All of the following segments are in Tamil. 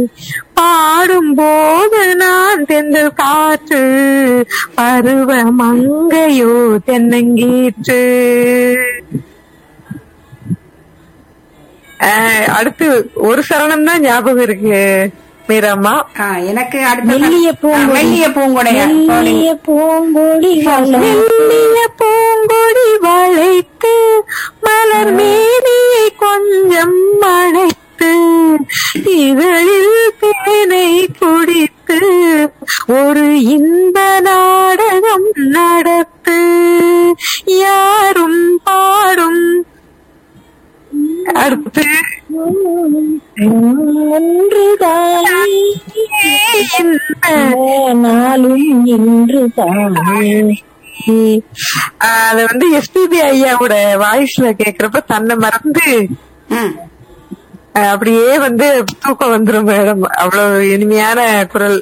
பாடும்போது நான் தென்றல் காற்று, பருவ மங்கையோ தென்னங்கீற்று. அடுத்து ஒரு சரணம் தான் ஞாபகம் இருக்கு மீராம்மா. எனக்கு அடுத்து மெல்லிய பூங்கொடி வளைத்து மலர் மேனியை கொஞ்சம் மழைத்து இதழில் தேனை குடித்து ஒரு இன்ப நாடகம் நடத்து யாரும் பாடும். அடுத்து நாளும் இன்று அது வந்து எஸ்பிபி ஐயாவோட வாய்ஸ்ல கேக்குறப்ப தன்னை மறந்து அப்படியே வந்து தூக்கம் வந்துரும் மேடம். அவ்வளவு இனிமையான குரல்.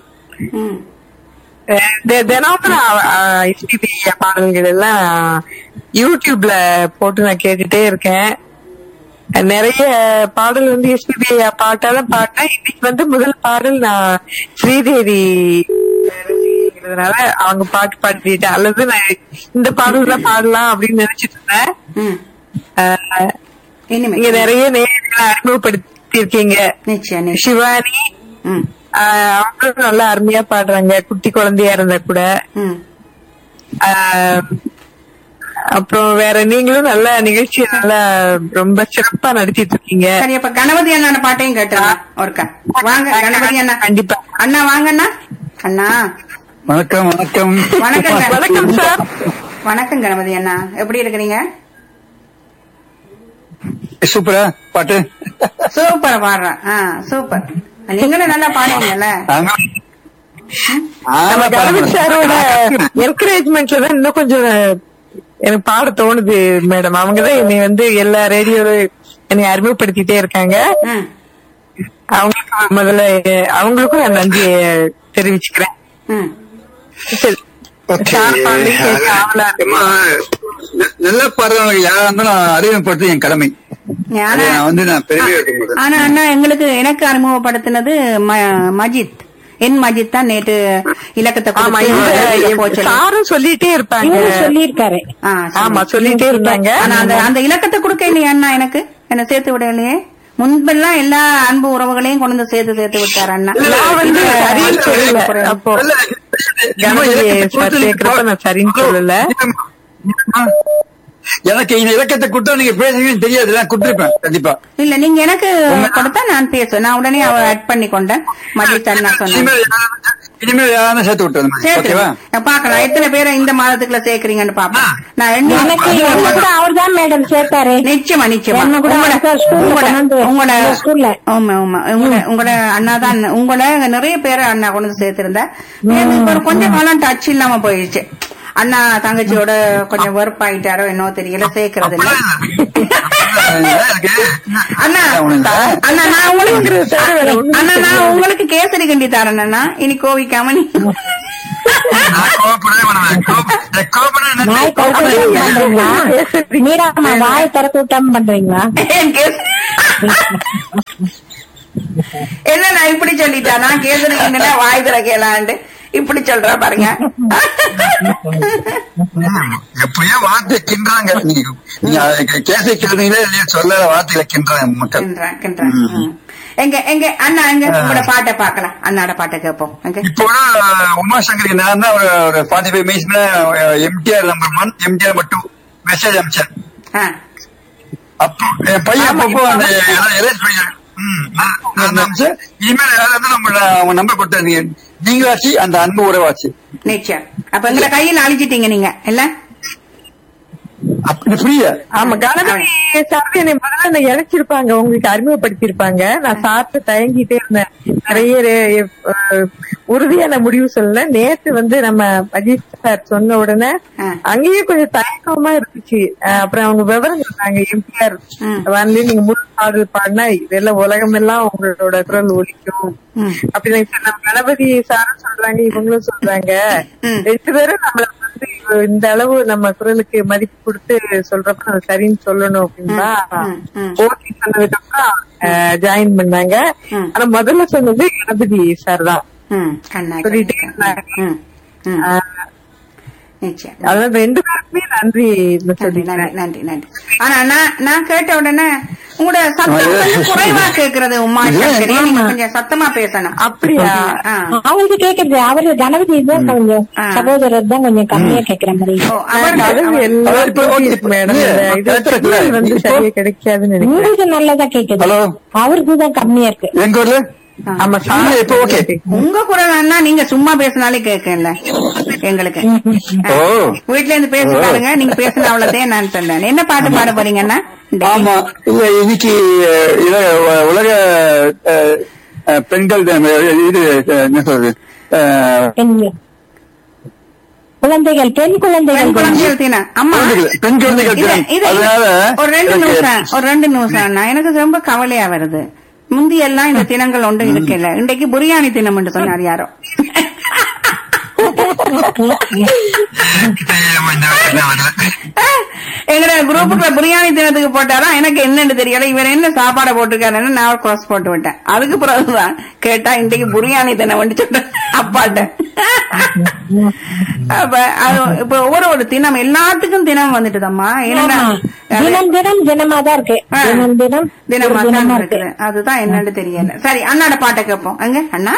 தினமும் எஸ்பிபி ஐயா பாடல்கள் எல்லாம் யூடியூப்ல போட்டு நான் கேட்டுட்டே இருக்கேன். நிறைய பாடல் வந்து எஸ்பிபி ஐயா பாட்டாலும் பாட்டேன். இன்னைக்கு வந்து முதல் பாடல் நான் ஸ்ரீதேவி அவங்க பாட்டு பாடிட்டேன். அல்லது நான் இந்த பாடல் தான் பாடலாம் அப்படின்னு நினைச்சிட்டு இருந்தேன். நீங்க நிறைய நேரங்களை அறிமுகப்படுத்தி இருக்கீங்க. சிவானி அவங்களும் நல்லா அருமையா பாடுறாங்க, குட்டி குழந்தையா இருந்தா கூட. அப்புறம் வேற நீங்களும் நல்ல நிகழ்ச்சி நல்லா ரொம்ப சிறப்பா நடத்திட்டு இருக்கீங்க. இப்ப கணபதி அண்ணா பாட்டையும் கேட்டேன் ஒருக்கா. வாங்க கணபதி அண்ணா. கண்டிப்பா அண்ணா வாங்க அண்ணா. அண்ணா வணக்கம். வணக்கம் வணக்கம் வணக்கம் சார். வணக்கம் கணபதி அண்ணா, எப்படி இருக்கிறீங்க? சூப்பரா பாட்டு, சூப்பரா பாடுறேன். சூப்பர். நீங்களும் நல்லா பாடுவீங்கல்ல. கணபதி சாரோட என்கரேஜ்மெண்ட்ல தான் இன்னும் கொஞ்சம் எனக்கு பாட தோணுது மேடம். அவங்கதான் என்னை வந்து எல்லா ரேடியோலும் என்னை அறிமுகப்படுத்திட்டே இருக்காங்க. அவங்களுக்கு முதல்ல அவங்களுக்கும் நான் நன்றியை தெரிவிச்சுக்கிறேன். நல்லா பாடுறவங்க யாரா இருந்தாலும் அறிமுகப்படுத்த என் கடமை. ஆனா அண்ணா எனக்கு அறிமுகப்படுத்தினது மஜித். என் மஜித் தான் நேற்று இலக்கத்தை சொல்லிட்டே இருப்பாங்க, சொல்லிருக்காரு. ஆமா சொல்லிட்டே இருப்பாங்க. அந்த இலக்கத்தை கொடுக்க இல்லையா அண்ணா, எனக்கு என்ன சேர்த்து விடலையே. முன்பெல்லாம் எல்லா அன்பு உறவுகளையும் கொண்டு வந்து சேர்த்து விட்டாரு அண்ணா. அப்போ நான் சரின்னு சொல்லல. எனக்கு இந்த இலக்கத்தை கொடுத்தா நீங்க பேசுறீங்கன்னு தெரியாது, நான் கொடுத்துருப்பேன் கண்டிப்பா. இல்ல நீங்க எனக்கு கொடுத்தா நான் பேசுவேன். நான் உடனே அவ ஆட் பண்ணி கொண்டேன். மதிய சொன்னேன் இனிமேல் யாரும் சேர்த்து விட்டுறேன். பாக்கலாம் எத்தனை பேரை இந்த மாதத்துக்குள்ள சேர்க்கறீங்கன்னு பாப்பேன். நான் அவர் தான் மேடம் சேர்த்தாரு. நிச்சயமா நிச்சயமா உங்களோட அண்ணா தான். உங்களை நிறைய பேரை அண்ணா கொண்டு சேர்த்திருந்தேன். கொஞ்சம் காலம் டச் இல்லாம போயிடுச்சு. அண்ணா தங்கச்சியோட கொஞ்சம் வெறுப்பாயிட்டாரோ என்னவோ தெரியல, சேர்க்கறது இல்ல. அண்ணா அண்ணா நான் உங்களுக்கு கேசரி கண்டி தரேன் அண்ணா. இனி கோவிக்காம நீ வாய் தர கூட்டம் பண்றீங்களா? என்ன நான் இப்படி சொல்லிட்டானா கேசரி கண்டினா வாய் தர கேளாண்டு இப்படி சொல்றா பாருங்க. எப்படியோ வார்த்தை கின்றாங்க. கேசை கேள்விங்களே சொல்ல வார்த்தையில கின்றாங்க மக்கள். எங்க எங்க அண்ணா எங்க உங்களோட பாட்டை பாக்கலாம். அண்ணாட பாட்டை கேட்போம். இப்போ உமாசங்கருக்கு நான் தான் ஒரு 45 மினிட்ஸ்ல எம்டிஆர் நம்பர் 1 எம்டிஆர் மட்டும் மெசேஜ் அனுப்பிச்சேன். அப்போ என் பையன் அப்பப்போ அந்த எரேஞ்ச் பையன் இனிமேல் யாராவது நம்ம நம்பர் கொடுத்தாங்க. நீங்களாச்சு அந்த அன்பு உறவாச்சு. நிச்சயம். அப்ப எங்களை கையில் அழிச்சிட்டீங்க நீங்க இல்ல? ஆமா கணபதி சார் என்னை முதல்ல இழைச்சிருப்பாங்க, உங்களுக்கு அறிமுகப்படுத்திருப்பாங்க. நான் சாப்பிட்டு தயங்கிட்டே இருந்தேன். நிறைய உறுதியான முடிவு சொல்லல. நேத்து வந்து நம்ம அஜித் சார் சொன்ன உடனே அங்கேயே கொஞ்சம் தயக்கமா இருந்துச்சு. அப்புறம் அவங்க விவரம் சொன்னாங்க. எம்ஜிஆர் வந்து நீங்க முழு பாடல் பாடினா இதெல்லாம் உலகம் எல்லாம் உங்களோட குரல் ஒலிக்கும் அப்படின்னு நம்ம கணபதி சாரும் சொல்றாங்க, இவங்களும் சொல்றாங்க. 2 பேரும் நம்மள வந்து இந்த அளவு நம்ம குரலுக்கு மதிப்பு கொடுத்து சொல்றப்ப நம்ம சரின்னு சொல்லணும் அப்படின்னா ஓகே சொன்னதுக்கு அப்புறம் ஜாயின் பண்ணாங்க. ஆனா முதல்ல சொன்னது கணபதி சார் தான் சொல்லிட்டே இருந்தாங்க. அதான் 2 பேருக்குமே நன்றி நன்றி நன்றி. ஆனா நான் கேட்ட உடனே உங்களோட சத்தம் குறைவா கேக்குறது உமா சங்கரி, நீங்க கொஞ்சம் சத்தமா பேசணும். அப்படியா? அவங்களுக்கு கேக்குறது அவரு கணபதி தான் கொஞ்சம் சகோதரர் தான் கொஞ்சம் கம்மியா கேக்குற மாதிரி. கிடைக்காதுன்னு உங்களுக்கு நல்லதா கேக்குது, அவருக்கு தான் கம்மியா இருக்கு. உங்க குரல் அண்ணா நீங்க சும்மா பேசினாலே கேட்கல எங்களுக்கு. வீட்டுல இருந்து பேசி பாருங்க, நீங்க பேசின அவ்வளவுதான் நான் சொன்னேன். என்ன பாட்டு பாட போறீங்கன்னா? ஆமா, இல்ல இன்னைக்கு உலக பெண்கள் இது என்ன சொல்றது, குழந்தைகள் பெண் குழந்தைகள் தினம். அம்மா பெண் குழந்தைகள் தினம். அதனால ஒரு 2 நிமிஷம் அண்ணா, எனக்கு ரொம்ப கவலையா வருது. முந்தியெல்லாம் இந்த தினங்கள் ஒன்றும் இருக்கல, இன்றைக்கு பிரியாணி தினம் என்று சொன்னார் யாரோ. எங்க குரூப்புக்குள்ள பிரியாணி தினத்துக்கு போட்டாரா, எனக்கு என்னன்னு தெரியல. இவர் என்ன சாப்பாடை போட்டிருக்காருன்னு நான் கிராஸ் போட்டு விட்டேன். அதுக்கு பிறகுதான் கேட்டா இன்றைக்கு பிரியாணி தினம் வந்து சொல்றேன் அப்பாட்ட. அப்ப இப்ப ஒவ்வொரு தினம் எல்லாத்துக்கும் தினம் வந்துட்டுதம்மா. தினமா தான் இருக்கு, தினமா தான் இருக்குது. அதுதான் என்னன்னு தெரியல. சரி, அண்ணாட பாட்டை கேட்போம். அங்க அண்ணா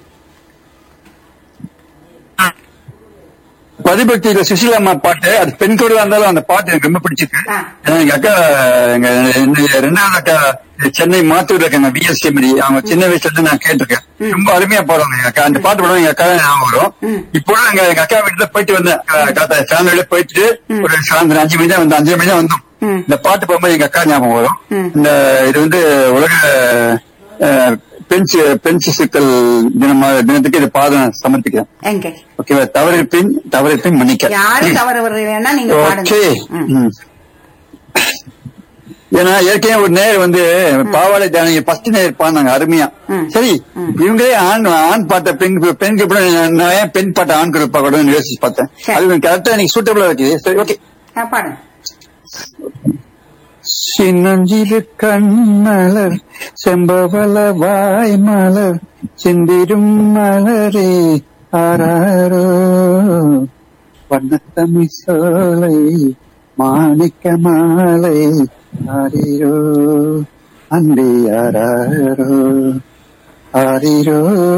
பதிபக்தியில சுசிலா அம்மா பாட்டு, அது பெண் குரலா இருந்தாலும் அந்த பாட்டு எனக்கு ரொம்ப பிடிச்சிருக்கு. எங்க அக்கா, எங்க 2வது அக்கா சென்னை மாத்தூர்ல இருக்காங்க, பிஎஸ்டி. அவங்க சின்ன வயசுல இருந்து நான் கேட்டிருக்கேன், ரொம்ப அருமையா போடுவாங்க எங்க அக்கா. அந்த பாட்டு போடுவாங்க, எங்க அக்கா ஞாபகம் வரும். இப்போது எங்க அக்கா வீட்டுல போயிட்டு வந்தேன், ஃபேமிலியோட போயிட்டு ஒரு சாயந்தரம் 5 மணி தான் வந்து 5 மணி தான் வந்தோம். இந்த பாட்டு போகும்போது எங்க அக்கா ஞாபகம் வரும். இந்த இது வந்து உலக பெண் சிசுக்கள் தினத்துக்கு இது பாதம் சமர்ப்பிக்கிறேன். ஓகேவா? தவறிப்பின் மன்னிக்க. ஏன்னா ஏற்கனவே ஒரு நேர் வந்து பாவாடை தானங்க ஃபர்ஸ்ட் நேர் பாடினாங்க அருமையா. சரி, இவங்களே ஆண் பாட்ட பெண்க்கு நான் ஏன் பெண் பாட்ட ஆண் குரூப்பா கூட யோசிச்சு பார்த்தேன். அது கரெக்டா எனக்கு சூட்டபிளா இருக்குது. சரி, ஓகே. சின்னஞ்சிறு கண்மலர் செம்பவள வாய் மலர் சிந்திரும் மலரே ஆராரோ வண்ணத்தமிழ் சோலை மாணிக்க மாலை ஆரிரோ அன்பே ஆராரோ ஆரிரோ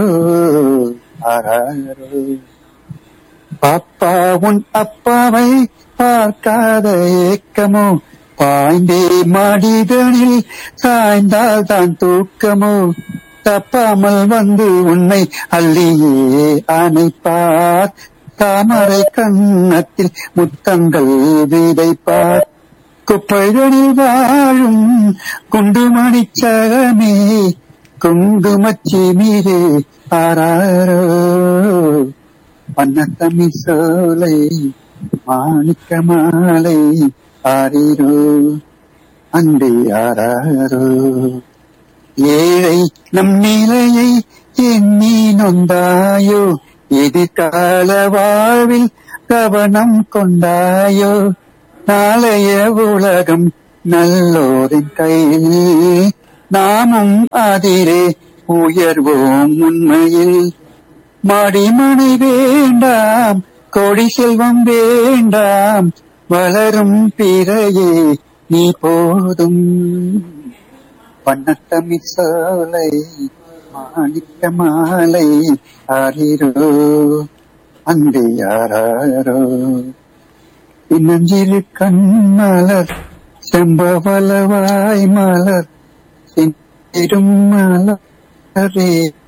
ஆராரோ. பாப்பா உன் அப்பாவை பார்க்காத ஏக்கமோ, பாய்ந்தே மாடிதனில் சாய்ந்தால் தான் தூக்கமோ, தப்பாமல் வந்து உன்னை அள்ளியே அணைப்பார், தாமரை கண்ணத்தில் முத்தங்கள் விதைப்பார், குப்பைகளில் வாழும் குண்டுமணிச்சகமே குங்குமச்சி மீது ஆராரோ வண்ணத்தமிழ் சோலை மாணிக்க மாலை ஆரிரோ அன்பே ஆராரோ. ஏழை நம் நிலையை எண்ணி நொந்தாயோ, எதிர்கால வாழ்வில் கவனம் கொண்டாயோ, நாளைய உலகம் நல்லோரின் கையில், நாமும் அதிரே உயர்வோம் உண்மையில். மாடிமனை வேண்டாம், கோடி செல்வம் வேண்டாம், வளரும் பிறையே நீ போதும், வண்ணத்தமிழ் சோலை மாணிக்க மாலை ஆரிரோ அன்பே ஆராரோ. இன்னஞ்சிறு கண்மலர் செம்பவளவாய் மலர் சிந்திரும் மலரே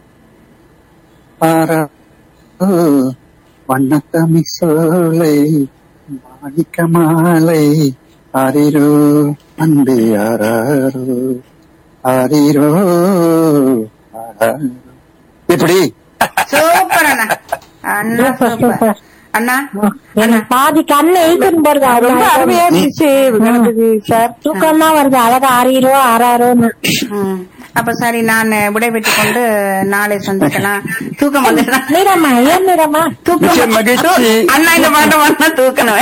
ஆராரோ வண்ணத்தமிழ் சோலை மாணிக்க மாலை ஆரிரோ அன்பே ஆராரோ ஆரிரோ ஆராரோ. எப்படி சூப்பர் அண்ணா, அண்ணா சூப்பர் அண்ணா. பாதி கண்ணு எழுத்துன்னு போறது அருமையா இருந்துச்சு சார். தூக்கம் தான் வருது, அழகா ஆரிரோ ஆறாரோன்னு. அப்ப சரி நான் விடைபெற்றுக் கொண்டு நாளை சந்திக்கலாம். தூக்கம் வந்து மீராமா ஏன் மீராமா தூக்கம் மகிழ்ச்சி. அண்ணா இந்த பாட்டை பாடினா தூக்கணும்.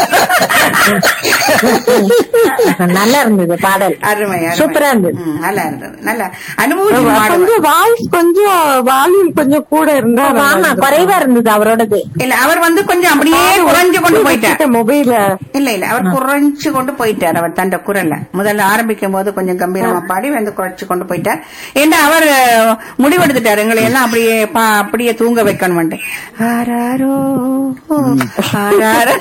நல்லா இருந்தது பாடல், அருமை சூப்பரா இருந்தது. நல்லா இருந்தது, நல்ல அனுபவம். கொஞ்சம் வாய்ஸ் கொஞ்சம் வால்யூம் கொஞ்சம் கூட இருந்தா ஆமா குறைவா இருந்தது அவரோடது. இல்ல அவர் வந்து கொஞ்சம் அப்படியே குறைஞ்சு கொண்டு போயிட்டார் மொபைல. இல்ல அவர் குறைஞ்சு கொண்டு போயிட்டார். அவர் தண்ட குரல்ல முதல்ல ஆரம்பிக்கும் போது கொஞ்சம் கம்பீரமா பாடி வந்து குறைச்சு கொண்டு போயிட்டார். ஏன்னா அவர் முடிவெடுத்துட்டார் எங்களை எல்லாம் அப்படியே தூங்க வைக்கணும். ஆராரோ ஆராரோ.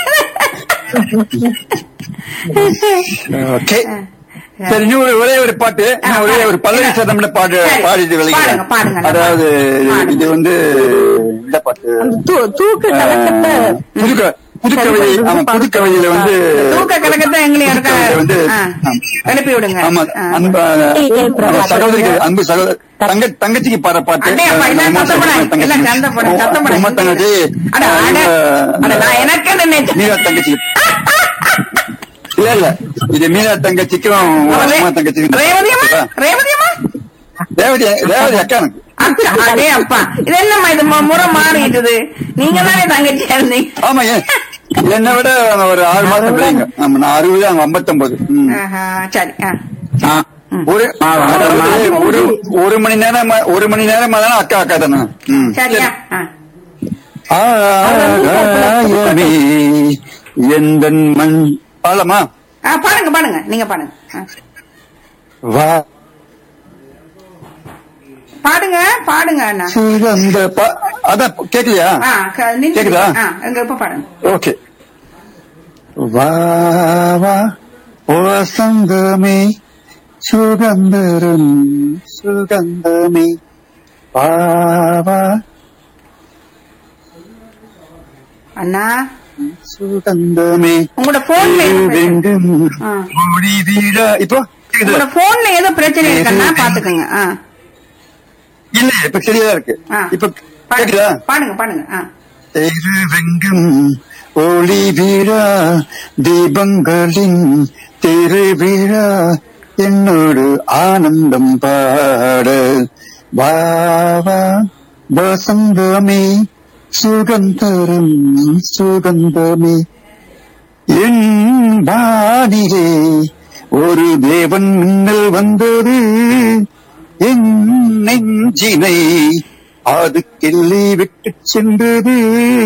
ஓகே சரி, நீ ஒரே ஒரு பாட்டு, ஒரே ஒரு பல்லவி சதம்ல பாட்டு பாடிட்டு விளையாடுங்க. அதாவது இது வந்து இந்த பாட்டு தூக்க கலக்கத்தை புதுக்கவிதை. ஆமா, புதுக்கவிதையில வந்து தூக்க கலக்கத்தை எங்களை வந்து எழுப்பி விடுங்க. ஆமா, சகோதரிக்கு அன்பு சகோதரி தங்கச்சிக்கு பாடுற பாட்டு. தங்கச்சி மீரா தங்கச்சி இல்ல இது மீரா தங்கச்சிக்கும் தங்கச்சிக்கும் ரேவதி அக்கானுக்கு. அதே அப்பா இது என்னம்மா இது முறை மாறிடுது. நீங்க தானே தங்கச்சியா இருந்தீங்க. ஆமா, என்னை விட ஒரு 6 மாசம் பிள்ளைங்க. நான் 60, அவங்க 59. சரி. ஒரு மணி நேரம் தானே அக்கா தானே. சரியா? எந்த மண் பாலமா பாடுங்க நீங்க பாடுங்க. பாடுங்க அண்ணா. அதான் கேக்கலையா? கேக்குதா? எங்க இப்ப பாடுங்க. ஓகே. வா வசந்தமே சுகந்தரம் சுகந்தமே வா அண்ணா சுகந்தமே உங்களோட போன்ல வேண்டும். இப்போ உங்களோட போன்ல ஏதோ பிரச்சனை இருக்குன்னா பாத்துக்கோங்க. இல்ல இப்ப சரியா இருக்கு. இப்ப கேக்குதா? பாடுங்க. திருவெங்கும் ஒளி விழா தீபங்களின் திருவிழா என்னோடு ஆனந்தம் பாட வாவா வசந்தமே சுகந்தரம் சுகந்தமே என் வானிலே ஒரு தேவன் மின்னல் வந்தது என் நெஞ்சினை அது கிள்ளி விட்டு சென்றது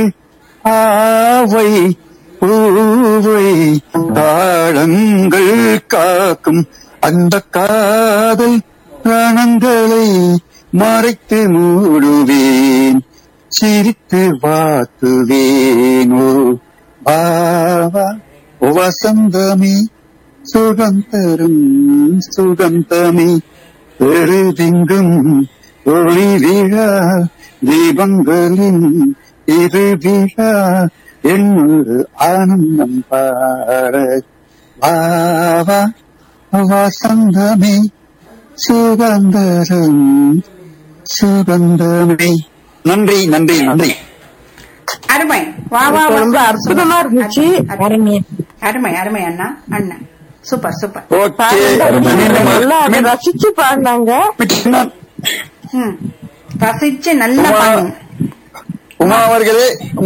ஆவை பூவை தாளங்கள் காக்கும் அந்த காதல் பிராணங்களை மறைத்து மூடுவேன் சிரித்து வாத்துவேனோ பாவா வசந்தமே சுகந்தரும் சுகந்தமே பெருதிங்கும் ஒளி விழா தீபங்களின் இருவிழா என்னொரு ஆனந்தம் பாட வாவா வசந்தமே சுகந்தரம் சுகந்தமே. நன்றி நன்றி நன்றி. அருமை. ரொம்ப அற்புதமா இருந்துச்சு. அருமை அண்ணா. சூப்பர். நல்லா ரசிச்சு பாடினாங்க. ரசிச்சு நல்லா பாடுங்க. உமா அவர்களே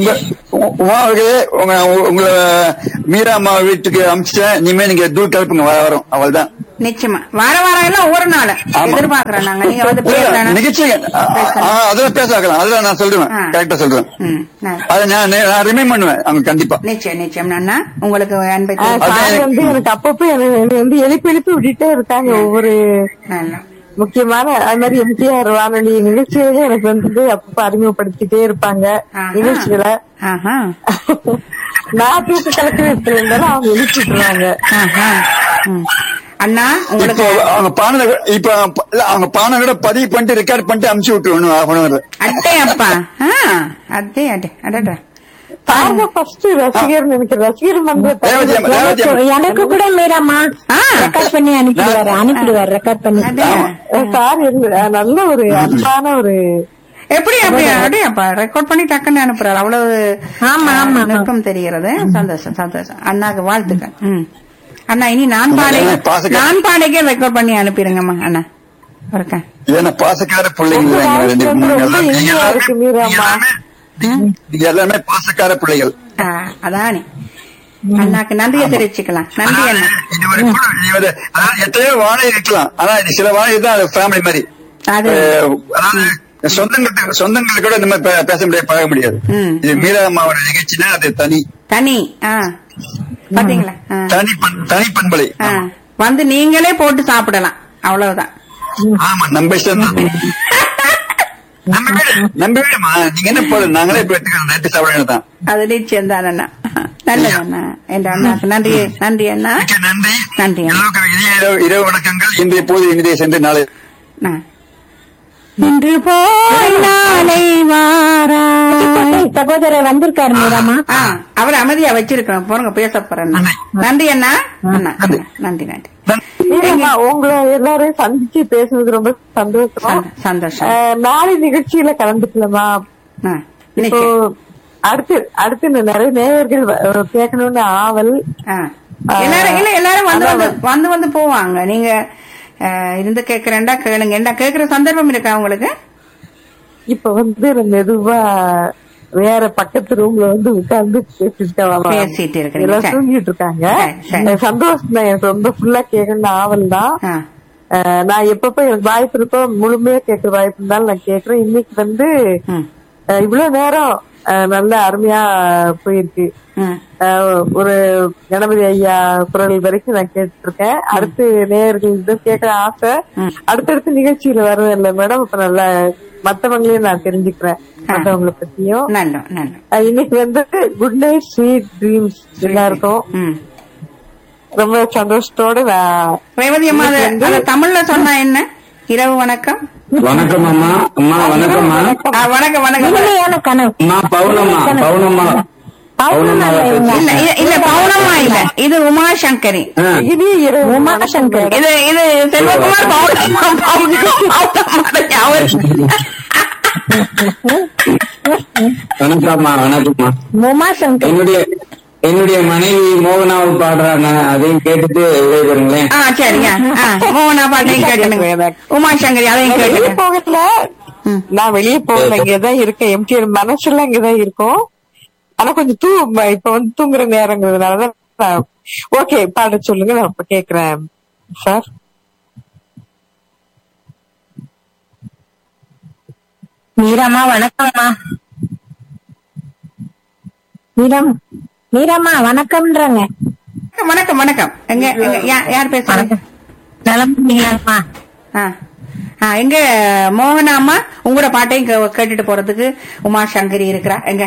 உங்களை மீரா அம்மா வீட்டுக்கு அமிச்சிட்டேன். இனிமே நீங்க தூள் கலப்புங்க வரும். அவள்தான் நிச்சயமா வாரம் எல்லாம் ஒரு நாள் எதிர்பார்க்கிறோம் நாங்க. நீங்க வந்து நிகழ்ச்சி அதெல்லாம் பேசலாம். அதெல்லாம் நான் சொல்லுவேன், கரெக்டா சொல்றேன். அதை நான் ரிமைண்ட் பண்ணுவேன் அவங்க கண்டிப்பா. நிச்சயம் அண்ணா. உங்களுக்கு அன்பை வந்து எனக்கு அப்பப்போ வந்து எழுப்பி விட்டுட்டே இருக்காங்க. ஒவ்வொரு முக்கியமான அது மாதிரி எம்டிஆர் வானொலி நிகழ்ச்சியில எனக்கு வந்து அப்பப்ப அறிமுகப்படுத்திட்டே இருப்பாங்க நிகழ்ச்சிகளை. நான் தூக்க கலக்க இருந்தாலும் அவங்க எழுப்பிட்டுருவாங்க. அண்ணா உங்களுக்கு அவங்க பானோட பதிவு பண்ணிட்டு ரெக்கார்ட் பண்ணிட்டு அமுச்சு விட்டுருவோம். அட்டே அப்பா அட்டே அடடா எனக்கு கூட மீராமா ரெக்கார்ட் பண்ணி அனுப்பிடுவார். ரெக்கார்ட் பண்ணி நல்ல ஒரு அன்பான ஒரு எப்படி அப்படியாப்பா ரெக்கார்ட் பண்ணி டக்குன்னு அனுப்புறாரு. அவ்வளவு நுட்பம் தெரிகிறது. சந்தோஷம். அண்ணாக்கு வாழ்த்துக்கள். அண்ணா இனி நான் பாடைக்கே ரெக்கார்ட் பண்ணி அனுப்பிடுங்கம்மா. அண்ணா ஏன்னா பாசக்கார பிள்ளைங்க எல்லாமே பாசக்கார பிள்ளைகள். அதானே அண்ணாக்கு நன்றியை தெரிவிச்சுக்கலாம். நன்றி அண்ணா. எத்தனையோ வாழை இருக்கலாம், ஆனா சில வாழை தான் ஃபேமிலி மாதிரி. அதாவது சொந்தங்களுக்கு கூட நம்ம பேச முடியாது, பழக முடியாது. இது மீரா அம்மாவோட நிகழ்ச்சினா அது தனி பாத்தீங்களா, தனி பண்பலை வந்து நீங்களே போட்டு சாப்பிடலாம், அவ்வளவுதான். ஆமா, நம்ம இஷ்டம் தான். நம்ம வீடுமா, நீங்க என்ன போல நாங்களே நைட்டு சாப்பிட தான். அது நிச்சயம் தான் அண்ணா. நல்லது அண்ணா. என்ற அண்ணாக்கு நன்றி. நன்றி அண்ணா. நன்றி. நன்றி. இரவு வணக்கங்கள். இன்றைய போது இனிதே சென்று நாளை இன்று போய் நாளை வாரா. சகோதரர் வந்திருக்காரு மீராமா. அவர் அமைதியா வச்சிருக்கோம், போறங்க பேச போறேன். நன்றி அண்ணா. நன்றி நன்றி. உங்களை எல்லாரையும் சந்திச்சு பேசுனது ரொம்ப சந்தோஷம். நாளை நிகழ்ச்சியில கலந்துக்கலாமா? இப்போ அடுத்து நிறைய நேயர்கள் கேட்கணும்னு ஆவல். எல்லாரும் வந்து வந்து போவாங்க. நீங்க இருந்து கேக்குறேன்டா கேளுங்க. என்ன கேக்குற சந்தர்ப்பம் இருக்கா உங்களுக்கு? இப்ப மெதுவா வேற பக்கத்து ரூம்ல உட்கார்ந்து பேசிட்டு இருக்கேன். தூங்கிட்டு இருக்காங்க. சந்தோஷம் தான், எனக்கு ரொம்ப ஃபுல்லா கேட்கணும்னு ஆவல் தான். நான் எப்பப்ப எனக்கு வாய்ப்பு இருக்கோ முழுமையா கேட்கற வாய்ப்பு இருந்தாலும் நான் கேக்குறேன். இன்னைக்கு இவ்வளவு நேரம் நல்ல அருமையா போயிருக்கு. ஒரு கணபதி ஐயா குரல் வரைக்கும் நான் கேட்டு இருக்கேன். அடுத்து நேயர்கள் கேட்கற ஆசை. அடுத்தடுத்து நிகழ்ச்சியில வருவேன் இல்ல மேடம், இப்ப நல்லா மத்தவங்களையும் நான் தெரிஞ்சுக்கிறேன், மத்தவங்களை பத்தியும். இன்னைக்கு குட் நைட் ஸ்வீட் ட்ரீம்ஸ் எல்லாருக்கும். ரொம்ப சந்தோஷத்தோட தமிழ்ல சொன்னா என்ன? இரவு வணக்கம். வணக்கம் அம்மா. அம்மா வணக்கம்மா. வணக்கம் வணக்கம். அம்மா பவுனம்மா. இல்ல பவுனம்மா இல்ல, இது உமாசங்கரி. உமாசங்கரி இது செல்வகுமார். வணக்கம்மா. வணக்கம்மா. உமாசங்கரி என்னுடைய மனைவி மோகனாவை பாடுறாங்க, அதையும் கேட்டுட்டு விடைபெறுங்களேன். சரிங்க. மோகனா பாட்டையும் கேட்டு உமாசங்கரி அதையும் கேட்டு போகல. நான் வெளியே போகல, இங்கதான் இருக்கேன். எம்டிஆர் மனசுல இங்கதான் இருக்கும். ஆனா கொஞ்சம் இப்ப தூங்குற நேரங்கிறதுனாலதான். ஓகே, பாட சொல்லுங்க, நான் இப்ப கேக்குறேன் சார். மீராமா வணக்கம்மா. மீராமா வணக்கம்ன்றாங்க. வணக்கம் வணக்கம். எங்க யார் பேசுறாங்க? நலமா? எங்க மோகனா அம்மா உங்களோட பாட்டையும் கேட்டுட்டு போறதுக்கு உமா சங்கரி இருக்கிறா. எங்க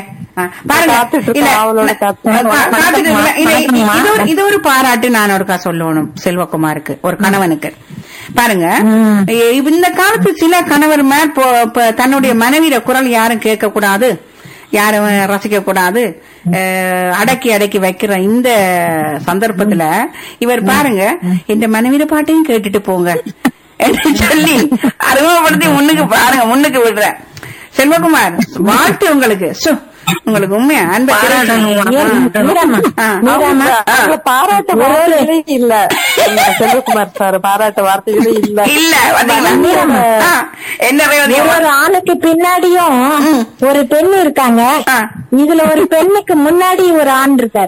இது ஒரு பாராட்டு நான் ஒருக்கா சொல்லணும் செல்வகுமாருக்கு, ஒரு கணவனுக்கு. பாருங்க, இந்த காலத்து சில கணவர் தன்னுடைய மனைவியோட குரல் யாரும் கேட்க கூடாது, யாரும் ரசிக்க கூடாது, அடக்கி அடக்கி வைக்கிற இந்த சந்தர்ப்பத்துல இவர் பாருங்க, இந்த மனைவியோட பாட்டையும் கேட்டுட்டு போங்க என்று சொல்லி அறிமுகப்படுத்தி முன்னுக்கு விடுற செல்வகுமார். வாழ்த்து உங்களுக்கு. உங்களுக்கு உண்மையா அன்பு பாராட்ட வார்த்தைகளே இல்ல. செல்வகுமார் சார் பாராட்ட வார்த்தைகளே இல்ல. என்ன ஒரு ஆணுக்கு பின்னாடியும் ஒரு பெண் இருக்காங்க, இதுல ஒரு பெண்ணுக்கு முன்னாடி ஒரு ஆண் இருக்காரு.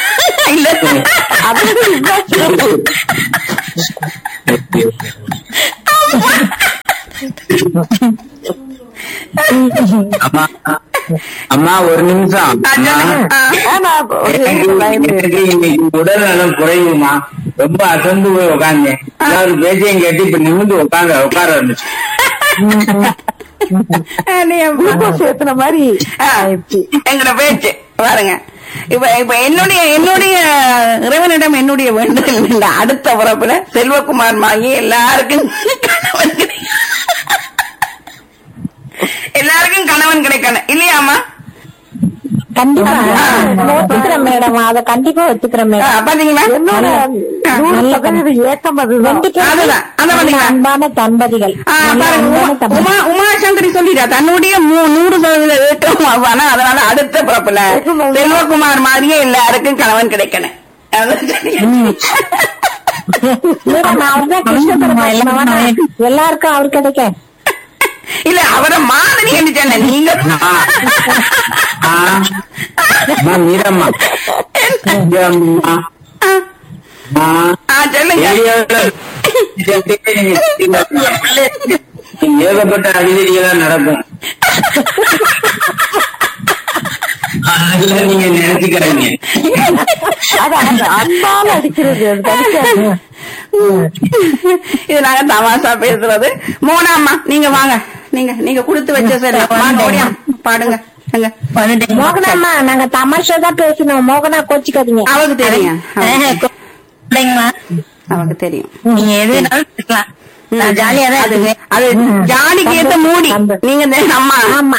அம்மா ஒரு நிமிஷம். உடல் நலம் குறையுமா, ரொம்ப அசந்து போய் உட்காந்து எல்லாரும் பேச்சையும் கேட்டு இப்ப நிமிந்து உட்கார இருந்துச்சு. சேர்த்துன மாதிரி எங்கட பேச்சு பாருங்க. இப்ப என்னுடைய இறைவனிடம் என்னுடைய வேண்டுதல் அடுத்த பிறப்புல செல்வகுமார் மாகி எல்லாருக்கும் கணவன் கிடைக்கணும் இல்லையாமா? கண்டிப்பா ஒத்துக்கிறேன் மேடம், அத கண்டிப்பா ஒத்துக்கிறேன் மேடம். பாத்தீங்களா, ஏக்கம் அன்பான தம்பதிகள். உமாசங்கரி சொல்லிட்டா தன்னுடைய 100% ஏக்கம். அதனால அடுத்த பிறப்புல செல்வகுமார் மாதிரியே எல்லாருக்கும் கணவன் கிடைக்கணும். அவர்தான் கிருஷ்ண பரமாத்மா, எல்லாருக்கும் அவர் கிடைக்க. இல்ல அவரை மாதிரி என்ன நீங்க மீரம்மா ஏகப்பட்ட அடிதடிகளாம் நடக்கும். அதெல்லாம் நீங்க நினைச்சுக்கிறாங்க. அன்பால அடிக்கிறது இது நாங்க தமாசா பேசுறது. மோனாம்மா நீங்க வாங்க, நீங்க குடுத்து வச்ச சரி பாடுங்க. மோகனாம்மா நாங்க தமாஷா தான் பேசணும், மோகனா கோச்சிக்காதீங்க. அவருக்கு தெரியும், அவருக்கு தெரியும். நீங்க எதுனாலும் பேசலாம், ஜாலியா தான் இருக்கு. அது ஜாலிக்கு ஏத்த மூடி நீங்க அம்மா.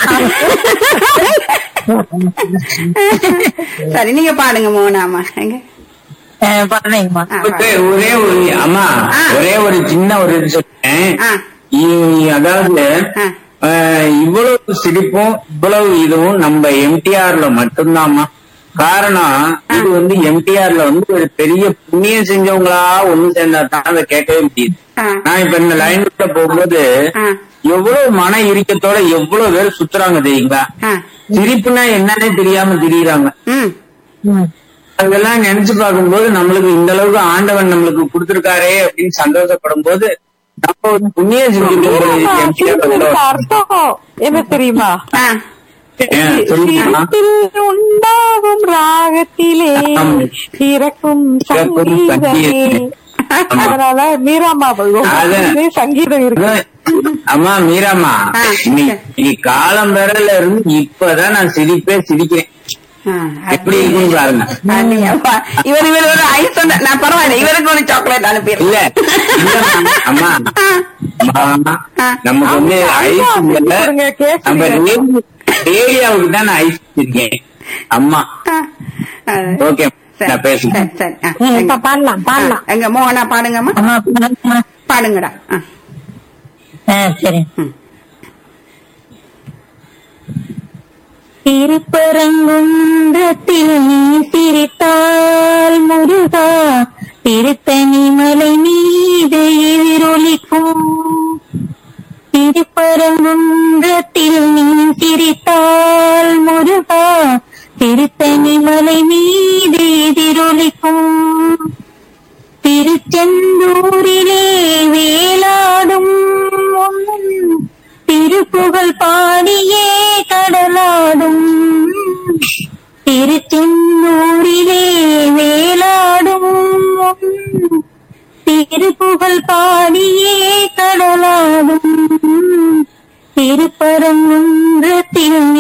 சரி நீங்க பாடுங்க மோகனாம்மா. எங்க ஒரே ஒரு அம்மா, ஒரே ஒரு சின்ன ஒரு இது சொல்றேன். அதாவது இவ்வளவு சிரிப்பும் இவ்வளவு இதுவும் நம்ம எம்டிஆர்ல மட்டும்தான்மா. காரணம் இது வந்து எம்டிஆர்ல வந்து ஒரு பெரிய புண்ணியம் செஞ்சவங்களா ஒண்ணு சேர்ந்தா தான் அதை கேட்கவே முடியுது. நான் இப்ப இந்த லைன்ல போகும்போது எவ்வளவு மன இறுக்கத்தோட எவ்வளவு பேர் சுத்துறாங்க தெரியுங்களா. சிரிப்புனா என்னன்னே தெரியாம திரியுறாங்க. அதெல்லாம் நினைச்சு பார்க்கும்போது நம்மளுக்கு இந்த அளவுக்கு ஆண்டவன் நம்மளுக்கு கொடுத்திருக்காரே அப்படின்னு சந்தோஷப்படும் போது நம்ம ஒரு புண்ணியம் செஞ்சுட்டு அர்த்தம் என்ன தெரியுமா? உண்டாகும் ராகத்திலே பிறக்கும் அதனால மீராமா சங்கீதம் இருக்கு. அம்மா மீராமா, இன்னைக்கு காலம் வரல இருந்து இப்பதான் நான் சிரிக்கிறேன். எப்படி இருக்குன்னு பாருங்க. இவர் ஒரு ஐஸ் நான் பரவாயில்ல, இவருக்கு ஒரு சாக்லேட் அனுப்பிடுறேன். இல்ல அம்மா, நமக்கு வந்து ஐஸ் நம்ம ஏரியாவுக்கு தான் நான் ஐஸ் வச்சிருக்கேன் அம்மா. ஓகே நான் பேசுறேன். பாடலாம் பாடலாம். எங்க மோகனா பாடுங்கம்மா, பாடுங்கடா. சரி. திருப்பரங்குன்றத்தில் நீ சிரித்தால் முருகா, திருத்தணி மலை மீது எதிரொலிக்கும். திருப்பரங்குன்றத்தில் நீ சிரித்தால் முருகா, திருத்தணி மலை மீது எதிரொலிக்கும். திருச்செந்தூரிலே வேலாடும் திருப்புகழ் பாடியே கடலாடும். திருச்செந்தூரிலே வேலாடும் திருப்புகழ் பாடியே கடலாடும். திருப்பரங்குன்றத்தில்